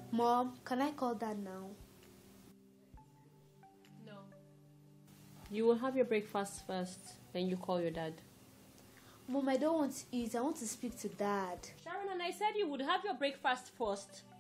Mom, can I call Dad now? No. You will have your breakfast first, then you call your dad. Mom, I don't want to eat. I want to speak to Dad. Sharon, and I said you would have your breakfast first.